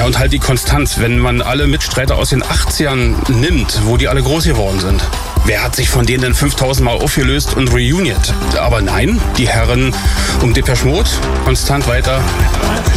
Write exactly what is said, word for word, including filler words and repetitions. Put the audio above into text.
und halt die Konstanz, wenn man alle Mitstreiter aus den achtzigern nimmt, wo die alle groß geworden sind. Wer hat sich von denen denn fünftausend Mal aufgelöst und reuniert? Aber nein, die Herren um Depeche Mode konstant weiter.